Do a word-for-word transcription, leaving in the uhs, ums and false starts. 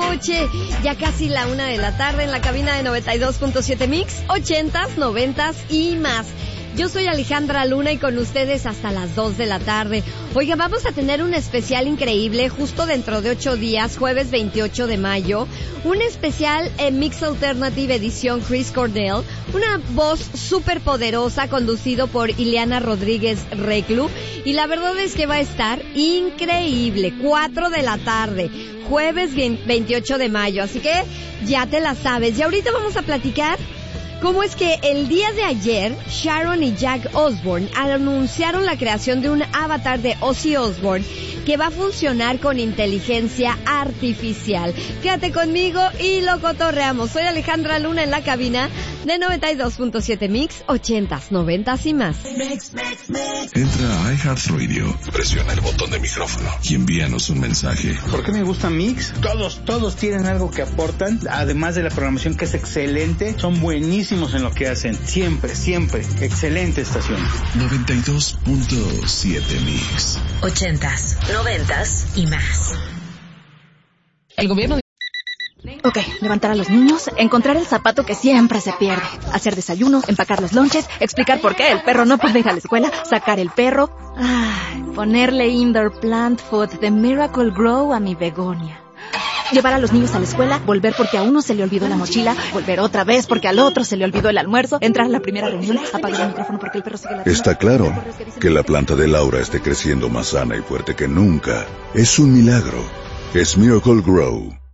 noche. Ya casi la una de la tarde en la cabina de noventa y dos punto siete Mix, ochentas, noventas y más. Yo soy Alejandra Luna y con ustedes hasta las dos de la tarde. Oiga, vamos a tener un especial increíble justo dentro de ocho días, jueves veintiocho de mayo. Un especial en Mix Alternative edición Chris Cornell. Una voz súper poderosa conducido por Ileana Rodríguez Reclu. Y la verdad es que va a estar increíble. cuatro de la tarde, jueves veintiocho de mayo. Así que ya te la sabes. Y ahorita vamos a platicar cómo es que el día de ayer Sharon y Jack Osbourne anunciaron la creación de un avatar de Ozzy Osbourne que va a funcionar con inteligencia artificial. Quédate conmigo y lo cotorreamos. Soy Alejandra Luna en la cabina de noventa y dos punto siete Mix, ochentas, noventas y más. Entra a iHeartRadio, presiona el botón de micrófono y envíanos un mensaje. ¿Por qué me gusta Mix? Todos, todos tienen algo que aportan, además de la programación que es excelente, son buenísimos en lo que hacen. Siempre, siempre. Excelente estación. noventa y dos punto siete Mix. Ochentas, noventas y más. El gobierno... Ok, levantar a los niños, encontrar el zapato que siempre se pierde, hacer desayuno, empacar los lonches, explicar por qué el perro no puede ir a la escuela, sacar el perro, ay, ponerle indoor plant food de Miracle Grow a mi begonia. Llevar a los niños a la escuela, volver porque a uno se le olvidó la mochila, volver otra vez porque al otro se le olvidó el almuerzo, entrar a la primera reunión, apagar el micrófono porque el perro sigue la... Está claro que la planta de Laura esté creciendo más sana y fuerte que nunca. Es un milagro. Es Miracle Grow.